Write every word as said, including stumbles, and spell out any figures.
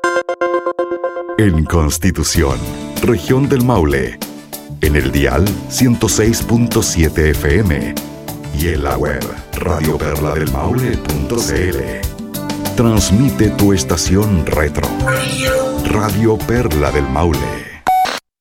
En Constitución, región del Maule, en el dial ciento seis punto siete F M y en la web radio perla del maule punto c l. Transmite tu estación retro, Radio Perla del Maule.